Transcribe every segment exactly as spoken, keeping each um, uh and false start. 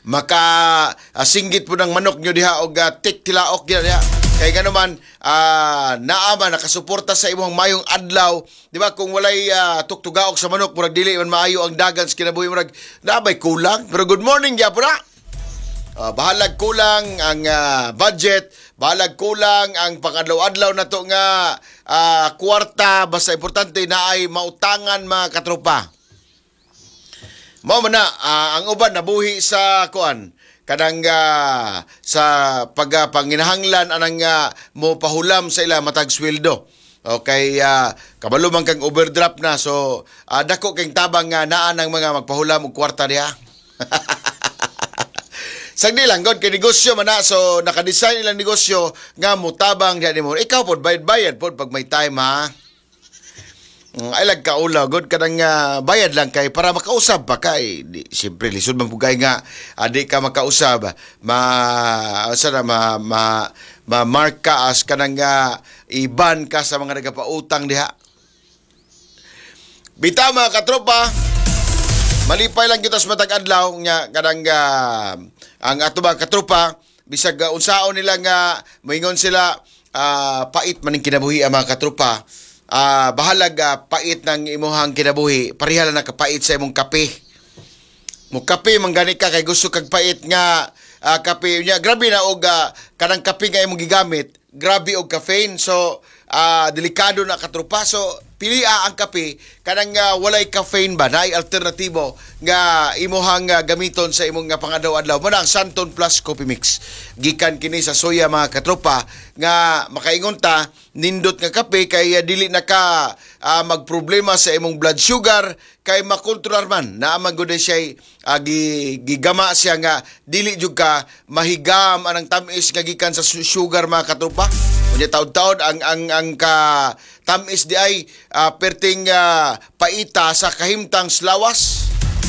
maka uh, singgit po ng manok nyo diha o uh, tik tilaok diha, diha. Kaya nga naman, uh, naama, nakasuporta sa imong mayong adlaw. Di ba, kung walay uh, tuktugaok sa manok, murag dili man maayo ang dagan sa kinabuhi, murag nabay kulang. Pero good morning, ya po na. Uh, bahalag kulang ang uh, budget, bahalag kulang ang pang-adlaw-adlaw na to nga uh, kwarta, basta importante na ay mautangan mga katropa. Mao man na, uh, ang uban nabuhi sa kuan, kadang uh, sa pagpanginahanglan anang uh, mo pahulam sa ila matag sweldo. Okay, uh, kabalo man kang overdraft na, so uh, dako kang tabang nga uh, naa ng mga magpahulam og kwarta diha. Sagdi lang god kay negosyo man na, so naka-design ilang negosyo nga mutabang diha nimo. Ikaw pod bayad-bayad pod pag may time ha. Ay lag kaula god kadang uh, bayad lang kay para makausab pa kay di, siyempre lisod man pugay nga adi ka makausab ma sana ma ma, ma mark ka as kanang uh, iban ka sa mga nagapautang diha. Bitaw mga katropa, malipay lang kita sa matag adlaw nya kadang uh, ang ato mga katropa bisag uh, unsaon nila nga moingon sila uh, pait man ning kinabuhi ang mga katropa. Uh, bahalag uh, pait ng imuhang kinabuhi, pareha lang nakapait sa imong kape. Mo kape manggani ka kay gusto kag pait nga uh, kape nya, grabe na og uh, kanang kape nga imong gigamit, grabe og caffeine, so uh, delikado na katropa. So pilia ang kape kanang uh, walay caffeine ba, naay alternatibo nga imuhang uh, gamiton sa imong nga pangadlaw-adlaw. Mo ang Santon Plus Coffee Mix, gikan kini sa soya mga katropa nga makaingon ta nindot nga kape kay uh, dili na ka uh, magproblema sa imong blood sugar kay makontrolar man na magud siya uh, gigama siya nga dili jud ka mahigam anang tamis nga gikan sa sugar mga katropa. Unya taud-taud ang ang ang ka tamis di ay uh, perting uh, paita sa kahimtang slawas.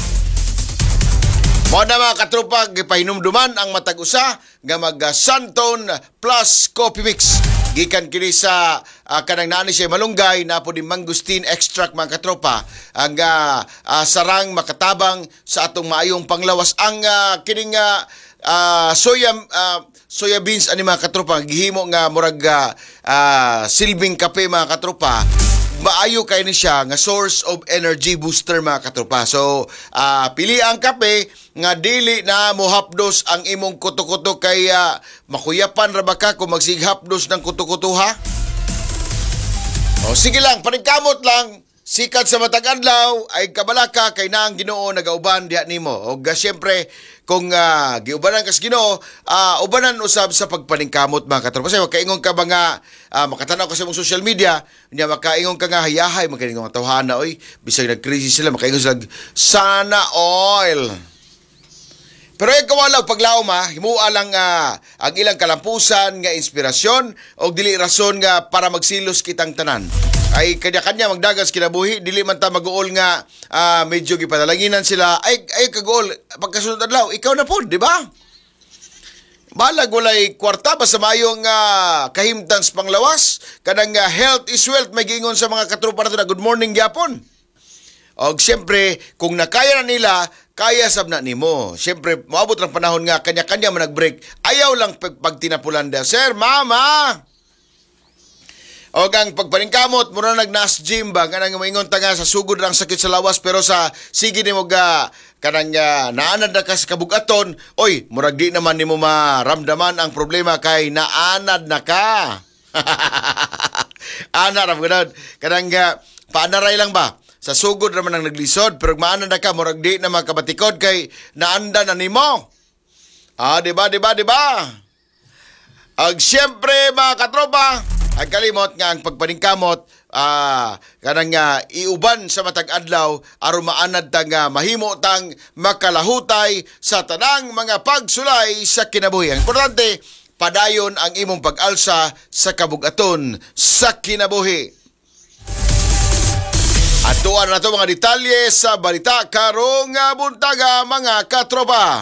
Mo na mga katropa, gipahinumduman ang matag usa nga mag uh, Santon Plus Coffee Mix. Gikan kini sa uh, kanang naani siya malunggay na po di mangustin extract mga katropa. Ang uh, uh, sarang makatabang sa atong maayong panglawas. Ang uh, kining uh, uh, soya uh, soya beans ani mga katropa gihimo nga murag uh, uh, silbing kape mga katropa. Maayo kay ni siya nga source of energy booster mga katropa. So uh, pili ang kape nga dili na mohapdos ang imong kuto-kuto kay uh, makuyapan ra ba ka kung magsighapdos ng kuto-kuto ha? O sige lang, paningkamot lang. Sikat sa matag adlaw ay kabalaka kay naang Ginoo nagauban diha nimo. O uh, siyempre kung uh, giubanan kas Ginoo, uh, ubanan usab sa pagpaningkamot mga katropa. Kasi makaingon ka ba nga uh, makatanaw ka sa mong social media, nya makaingon ka nga hayahay makaingon nga tawhana oy, bisag nag-crisis sila makaingon sila sana oil. Pero ay kawalaw paglaom ha, himua lang uh, ang ilang kalampusan nga inspirasyon o dili rason nga para magsilos kitang tanan. Ay kanya-kanya magdagas kinabuhi, dili man ta mag-uol nga uh, medyo gipadalanginan sila. Ay ay kag-uol pagkasunod adlaw, ikaw na pod, di ba? Balag walay kwarta basta mayong uh, kahimtang sa panglawas, kadang uh, health is wealth may giingon sa mga katropa nato na good morning gyapon. Og siyempre kung nakaya na nila, kaya sab na nimo. Siyempre, maabot lang panahon nga, kanya-kanya man nag-break. Ayaw lang pag, pag tinapulanda. Sir, mama! O ang pagpaningkamot, muna nag-nas gym ba? Kanang maingon ta nga sa sugod lang sakit sa lawas, pero sa sige ni mo ga, kanang uh, naanad na ka sa kabugaton, oy, murag di naman ni mo maramdaman ang problema kay naanad na ka. Anad, ganun. Kanang uh, paanaray lang ba? Sa sugod naman ang naglisod, pero maana na ka, murag di na makabatikod kay naanda na nimo. Ah, di ba, di ba, di ba? Ag siyempre, mga katropa, ang kalimot nga ang pagpaningkamot, ah, kanang nga iuban sa matag adlaw, aron maanad tang uh, mahimo tang makalahutay sa tanang mga pagsulay sa kinabuhi. Ang importante, padayon ang imong pag-alsa sa kabugaton sa kinabuhi. At tuwan na ito mga detalye sa balita karong buntaga mga katropa.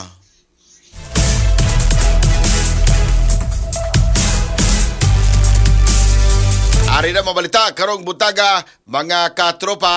Ari na mabalita karong buntaga mga katropa.